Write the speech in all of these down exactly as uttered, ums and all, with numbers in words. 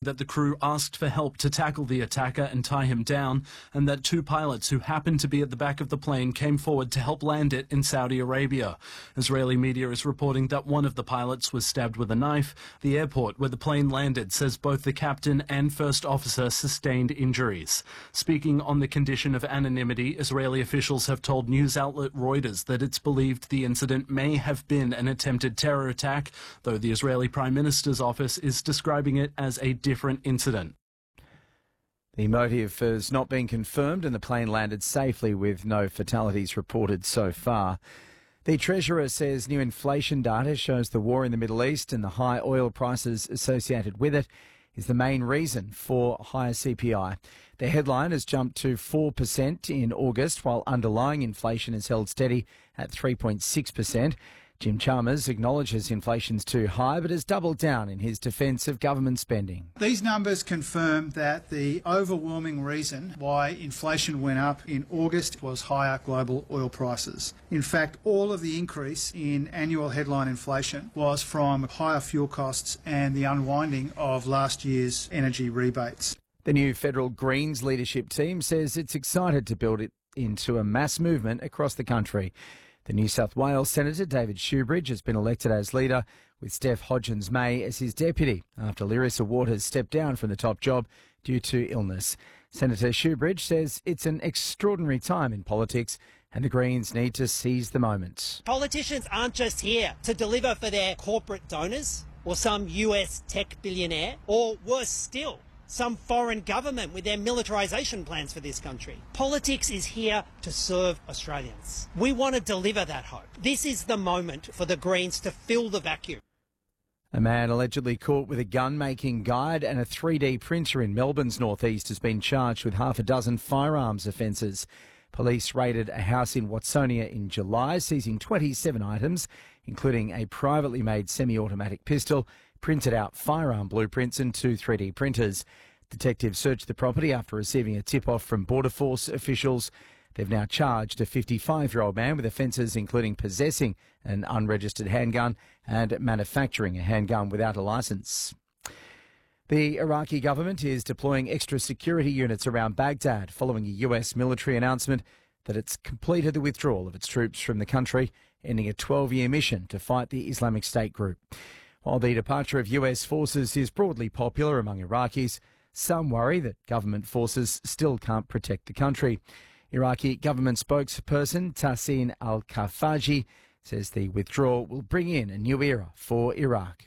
that the crew asked for help to tackle the attacker and tie him down, and that two pilots who happened to be at the back of the plane came forward to help land it in Saudi Arabia. Israeli media is reporting that one of the pilots was stabbed with a knife. The airport where the plane landed says both the captain and first officer sustained injuries. Speaking on the condition of anonymity, Israeli officials have told news outlet Reuters that it's believed the incident may have been an attempted terror attack, though the Israeli Prime Minister's office is describing it as a different incident. The motive has not been confirmed and the plane landed safely with no fatalities reported so far. The Treasurer says new inflation data shows the war in the Middle East and the high oil prices associated with it is the main reason for higher C P I. The headline has jumped to four percent in August, while underlying inflation has held steady at three point six percent. Jim Chalmers acknowledges inflation's too high, but has doubled down in his defence of government spending. These numbers confirm that the overwhelming reason why inflation went up in August was higher global oil prices. In fact, all of the increase in annual headline inflation was from higher fuel costs and the unwinding of last year's energy rebates. The new federal Greens leadership team says it's excited to build it into a mass movement across the country. The New South Wales Senator David Shoebridge has been elected as leader, with Steph Hodgins-May as his deputy after Larissa Waters stepped down from the top job due to illness. Senator Shoebridge says it's an extraordinary time in politics and the Greens need to seize the moment. Politicians aren't just here to deliver for their corporate donors or some U S tech billionaire, or worse still, some foreign government with their militarisation plans for this country. Politics is here to serve Australians. We want to deliver that hope. This is the moment for the Greens to fill the vacuum. A man allegedly caught with a gun-making guide and a three D printer in Melbourne's northeast has been charged with half a dozen firearms offences. Police raided a house in Watsonia in July, seizing twenty-seven items, including a privately made semi-automatic pistol, printed out firearm blueprints and two three D printers. Detectives searched the property after receiving a tip-off from Border Force officials. They've now charged a fifty-five-year-old man with offences including possessing an unregistered handgun and manufacturing a handgun without a licence. The Iraqi government is deploying extra security units around Baghdad following a U S military announcement that it's completed the withdrawal of its troops from the country, ending a twelve-year mission to fight the Islamic State group. While the departure of U S forces is broadly popular among Iraqis, some worry that government forces still can't protect the country. Iraqi government spokesperson Tahsin al-Kafaji says the withdrawal will bring in a new era for Iraq.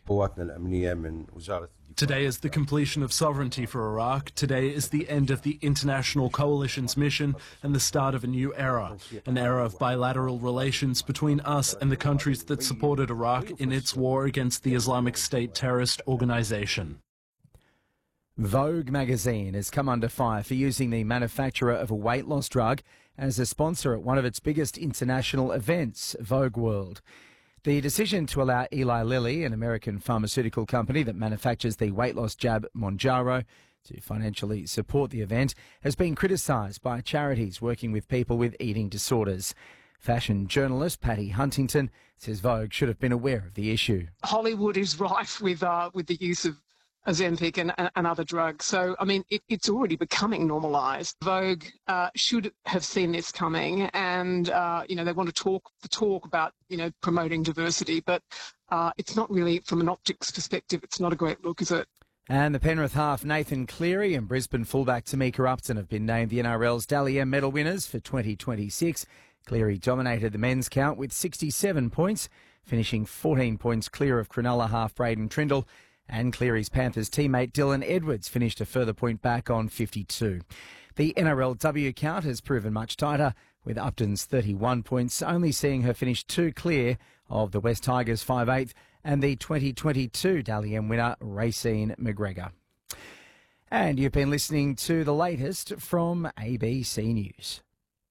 Today is the completion of sovereignty for Iraq. Today is the end of the international coalition's mission and the start of a new era, an era of bilateral relations between us and the countries that supported Iraq in its war against the Islamic State terrorist organisation. Vogue magazine has come under fire for using the manufacturer of a weight loss drug as a sponsor at one of its biggest international events, Vogue World. The decision to allow Eli Lilly, an American pharmaceutical company that manufactures the weight loss jab Mounjaro, to financially support the event, has been criticised by charities working with people with eating disorders. Fashion journalist Patty Huntington says Vogue should have been aware of the issue. Hollywood is rife with uh, with the use of Ozempic and, and other drugs. So, I mean, it, it's already becoming normalised. Vogue uh, should have seen this coming and, uh, you know, they want to talk the talk about, you know, promoting diversity, but uh, it's not really, from an optics perspective, it's not a great look, is it? And the Penrith half Nathan Cleary and Brisbane fullback Tamika Upton have been named the N R L's Dally M medal winners for twenty twenty-six. Cleary dominated the men's count with sixty-seven points, finishing fourteen points clear of Cronulla half Braden Trindle. And Cleary's Panthers teammate Dylan Edwards finished a further point back on fifty-two. The N R L W count has proven much tighter, with Upton's thirty-one points only seeing her finish two clear of the West Tigers five eighth and the twenty twenty-two Dally M winner Racine McGregor. And you've been listening to the latest from A B C News.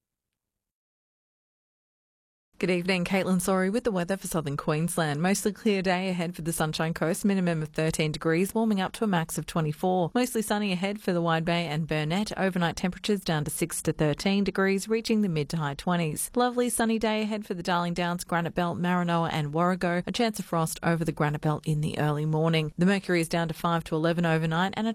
Good evening, Caitlin Sorry with the weather for southern Queensland. Mostly clear day ahead for the Sunshine Coast, minimum of thirteen degrees, warming up to a max of twenty-four. Mostly sunny ahead for the Wide Bay and Burnett. Overnight temperatures down to six to thirteen degrees, reaching the mid to high twenties. Lovely sunny day ahead for the Darling Downs, Granite Belt, Maranoa and Warrego. A chance of frost over the Granite Belt in the early morning. The mercury is down to five to eleven overnight and a